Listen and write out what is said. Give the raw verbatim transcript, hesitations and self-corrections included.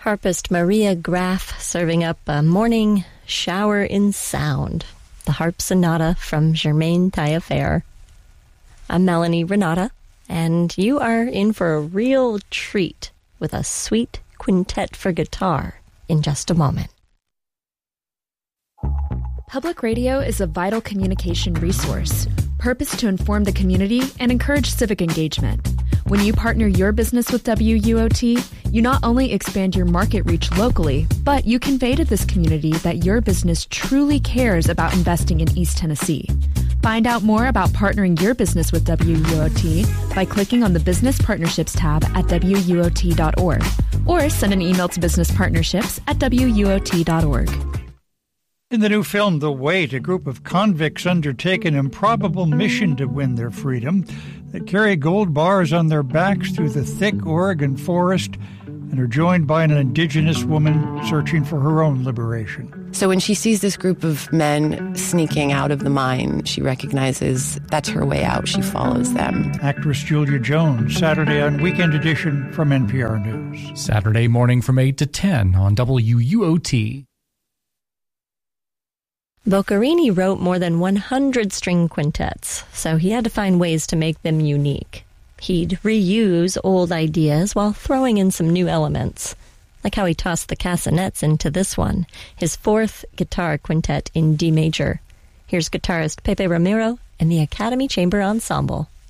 Harpist Maria Graf serving up a morning shower in sound. The Harp Sonata from Germaine Taillefer. I'm Melanie Renata, and you are in for a real treat with a sweet quintet for guitar in just a moment. Public radio is a vital communication resource, purposed to inform the community and encourage civic engagement. When you partner your business with W U O T, you not only expand your market reach locally, but you convey to this community that your business truly cares about investing in East Tennessee. Find out more about partnering your business with W U O T by clicking on the Business Partnerships tab at W U O T dot org or send an email to business partnerships at W U O T dot org. In the new film, The Wait, a group of convicts undertake an improbable mission to win their freedom. They carry gold bars on their backs through the thick Oregon forest and are joined by an indigenous woman searching for her own liberation. So when she sees this group of men sneaking out of the mine, she recognizes that's her way out. She follows them. Actress Julia Jones, Saturday on Weekend Edition from N P R News. Saturday morning from eight to ten on W U O T. Boccherini wrote more than one hundred string quintets, so he had to find ways to make them unique. He'd reuse old ideas while throwing in some new elements, like how he tossed the castanets into this one, his fourth guitar quintet in D major. Here's guitarist Pepe Ramiro and the Academy Chamber Ensemble.